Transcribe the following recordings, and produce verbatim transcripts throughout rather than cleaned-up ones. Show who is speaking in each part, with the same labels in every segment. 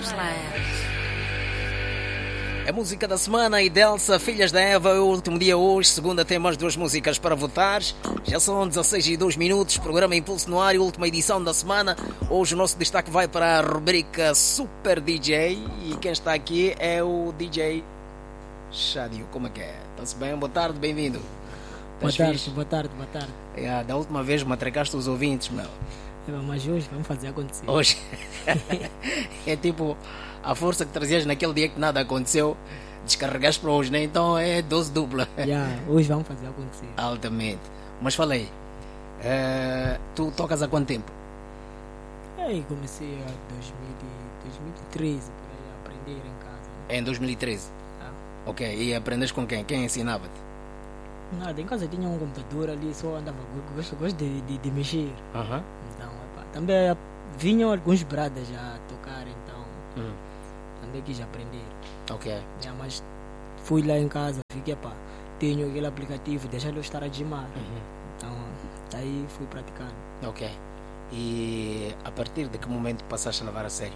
Speaker 1: É música da semana e Delsa, Filhas da Eva, é o último dia hoje. Segunda tem mais duas músicas para votar. Já são dezasseis e dois minutos. Programa Impulso no ar, última edição da semana. Hoje o nosso destaque vai para a rubrica Super D J. E quem está aqui é o D J Shadio. Como é que é? Está-se bem? Boa tarde, bem-vindo.
Speaker 2: Boa tarde, fixe? boa tarde, boa tarde.
Speaker 1: É, da última vez matracaste os ouvintes, meu.
Speaker 2: É, mas hoje vamos fazer acontecer.
Speaker 1: Hoje é tipo a força que trazias naquele dia que nada aconteceu, descarregaste para hoje, né? Então é dose dupla.
Speaker 2: Yeah, hoje vamos fazer acontecer.
Speaker 1: Altamente. Mas falei, uh, tu tocas há quanto tempo?
Speaker 2: É, comecei em dois mil e treze, por aí, a aprender em casa.
Speaker 1: É em dois mil e treze?
Speaker 2: Ah.
Speaker 1: Ok, e aprendes com quem? Quem ensinava-te?
Speaker 2: Nada, em casa tinha um computador ali, só andava, gosto, gosto de, de, de mexer.
Speaker 1: Uhum.
Speaker 2: Então, epa, também vinham alguns bradas já a tocar, então
Speaker 1: uhum.
Speaker 2: também quis aprender.
Speaker 1: Ok.
Speaker 2: É, mas fui lá em casa, fiquei, pá, tenho aquele aplicativo, deixa eu estar a gimar.
Speaker 1: Uhum.
Speaker 2: Então, daí fui praticando.
Speaker 1: Ok. E a partir de que momento passaste a levar a sério?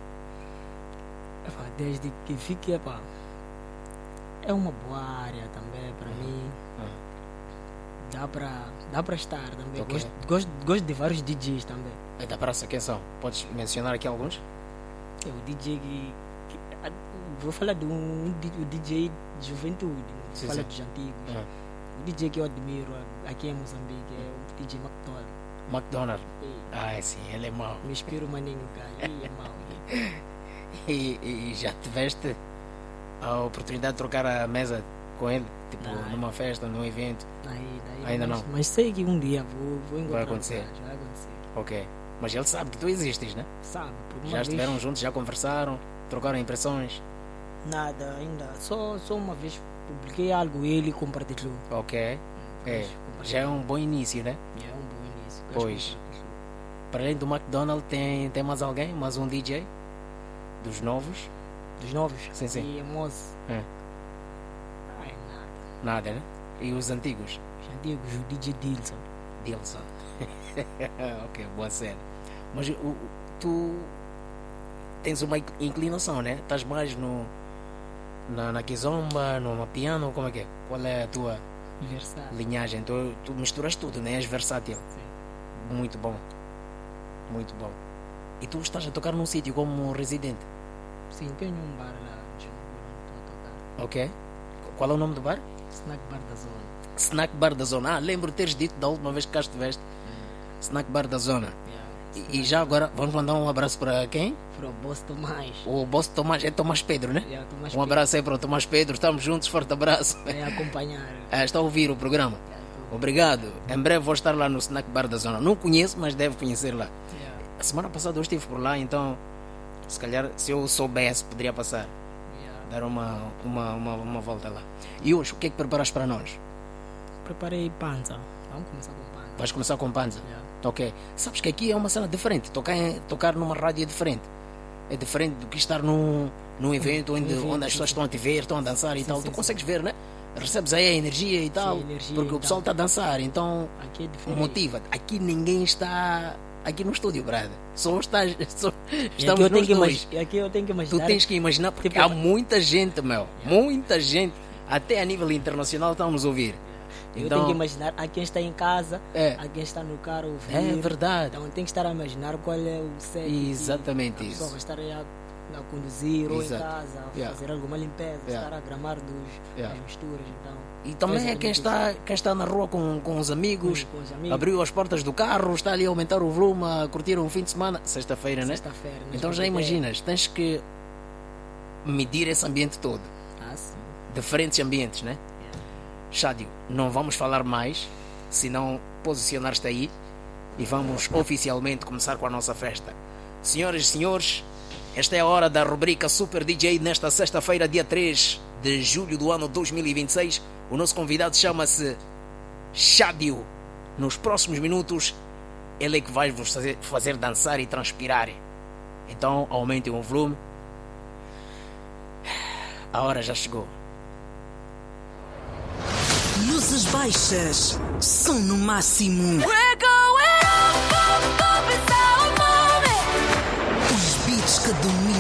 Speaker 2: Epa, desde que fiquei, pá, é uma boa área também para
Speaker 1: uhum.
Speaker 2: mim.
Speaker 1: Uhum.
Speaker 2: Dá para dá para estar também.
Speaker 1: Okay.
Speaker 2: Gosto, gosto, gosto de vários D Js também.
Speaker 1: É da praça, quem são? Podes mencionar aqui alguns?
Speaker 2: É o D J que, que vou falar de um o D J de juventude, vou falar dos antigos.
Speaker 1: Uhum.
Speaker 2: O D J que eu admiro aqui em Moçambique é o D J McDonald.
Speaker 1: McDonald?
Speaker 2: É.
Speaker 1: Ah, sim, ele é mau.
Speaker 2: Me inspiro o maninho, cara. Ele é mau.
Speaker 1: e, e já tiveste a oportunidade de trocar a mesa com ele? Tipo,
Speaker 2: não,
Speaker 1: numa festa, num evento?
Speaker 2: Daí, daí,
Speaker 1: Ainda
Speaker 2: mas,
Speaker 1: não?
Speaker 2: Mas sei que um dia vou, vou encontrar.
Speaker 1: Vai acontecer?
Speaker 2: Cara, vai acontecer.
Speaker 1: Ok. Mas ele sabe que tu existes, né?
Speaker 2: Sabe. Por uma
Speaker 1: já estiveram
Speaker 2: vez,
Speaker 1: juntos, já conversaram, trocaram impressões?
Speaker 2: Nada ainda. Só, só uma vez publiquei algo e ele compartilhou.
Speaker 1: Ok. É, já é um bom início, né?
Speaker 2: Já é um bom início.
Speaker 1: Pois. Para além do McDonald, tem, tem mais alguém? Mais um D J? Dos novos?
Speaker 2: Dos novos?
Speaker 1: Sim, sim.
Speaker 2: E a moça?
Speaker 1: É.
Speaker 2: Ai, nada.
Speaker 1: Nada, né? E os antigos?
Speaker 2: Os antigos, o D J Dilson.
Speaker 1: Dilson. Ok, boa cena. Mas o, tu tens uma inclinação, né? Estás mais no na, na kizomba, no piano, como é que é? Qual é a tua
Speaker 2: Versátil.
Speaker 1: linhagem? Tu, tu misturas tudo, né? És versátil.
Speaker 2: Sim.
Speaker 1: Muito bom. Muito bom. E tu estás a tocar num sítio como residente?
Speaker 2: Sim, tenho um bar lá de onde estou a tocar.
Speaker 1: Ok. Qual é o nome do bar?
Speaker 2: Snack Bar da Zona.
Speaker 1: Snack Bar da Zona. Ah, lembro de teres dito da última vez que cá estiveste.
Speaker 2: Hum.
Speaker 1: Snack Bar da Zona.
Speaker 2: Yeah.
Speaker 1: E, e já agora, vamos mandar um abraço para quem?
Speaker 2: Para o Boss Tomás.
Speaker 1: O Boss Tomás, é Tomás Pedro, né?
Speaker 2: Yeah, Tomás
Speaker 1: Um abraço aí para o Tomás Pedro. Estamos juntos, forte abraço.
Speaker 2: É acompanhar.
Speaker 1: Ah, está a ouvir o programa?
Speaker 2: Yeah,
Speaker 1: Obrigado. Em breve vou estar lá no Snack Bar da Zona. Não conheço, mas devo conhecer lá.
Speaker 2: Yeah.
Speaker 1: A semana passada eu estive por lá, então se calhar se eu soubesse poderia passar.
Speaker 2: Yeah.
Speaker 1: Dar uma, uma, uma, uma volta lá. E hoje, o que é que preparas para nós?
Speaker 2: Preparei panza. Vamos começar com panza.
Speaker 1: Vais começar com panza?
Speaker 2: Yeah.
Speaker 1: Ok. Sabes que aqui é uma cena diferente. Tocar, em, tocar numa rádio é diferente. É diferente do que estar num, num evento onde,
Speaker 2: evento,
Speaker 1: onde as pessoas
Speaker 2: sim,
Speaker 1: estão a te ver, estão a dançar e
Speaker 2: sim,
Speaker 1: tal.
Speaker 2: sim,
Speaker 1: Tu
Speaker 2: sim.
Speaker 1: consegues ver, né? Recebes aí a energia e tal.
Speaker 2: energia
Speaker 1: porque
Speaker 2: e
Speaker 1: o pessoal está
Speaker 2: tal.
Speaker 1: a dançar. Então,
Speaker 2: Aqui é diferente.
Speaker 1: motiva-te. Aqui ninguém está... Aqui no estúdio, brother. Só estás... Só,
Speaker 2: E
Speaker 1: estamos
Speaker 2: aqui eu, tenho
Speaker 1: nós
Speaker 2: que
Speaker 1: dois.
Speaker 2: imagi- aqui eu tenho que
Speaker 1: Tu
Speaker 2: imaginar.
Speaker 1: tens que imaginar, porque
Speaker 2: Tipo-
Speaker 1: há muita gente, meu. Muita gente. Até a nível internacional estão a nos ouvir.
Speaker 2: Eu
Speaker 1: Então,
Speaker 2: tenho que imaginar a quem está em casa,
Speaker 1: É.
Speaker 2: a quem está no carro a ouvir.
Speaker 1: é verdade.
Speaker 2: Então tem que estar a imaginar qual é o set. que
Speaker 1: Exatamente
Speaker 2: a pessoa
Speaker 1: isso.
Speaker 2: vai estar aí a, a conduzir ou em
Speaker 1: Exato.
Speaker 2: casa, a
Speaker 1: Yeah.
Speaker 2: fazer alguma limpeza,
Speaker 1: Yeah.
Speaker 2: estar a gramar dos,
Speaker 1: Yeah.
Speaker 2: das misturas. Então,
Speaker 1: E também é
Speaker 2: Exatamente
Speaker 1: quem
Speaker 2: isso.
Speaker 1: está, quem está na rua com, com os amigos,
Speaker 2: Com- com os amigos.
Speaker 1: abriu as portas do carro, está ali a aumentar o volume, a curtir um fim de semana, sexta-feira, né?
Speaker 2: sexta-feira. nas
Speaker 1: Então já
Speaker 2: discotecas.
Speaker 1: imaginas, tens que medir esse ambiente todo.
Speaker 2: Ah, sim.
Speaker 1: Diferentes ambientes, né? Shadio, não vamos falar mais, senão posicionar-te aí e vamos oficialmente começar com a nossa festa. Senhoras e senhores, esta é a hora da rubrica Super D J nesta sexta-feira, dia três de julho do ano dois mil e vinte e seis. O nosso convidado chama-se Shadio. Nos próximos minutos, ele é que vai vos fazer, fazer dançar e transpirar. Então, aumentem o volume. A hora já chegou.
Speaker 3: Luzes baixas, som no máximo. Os beats que dominam.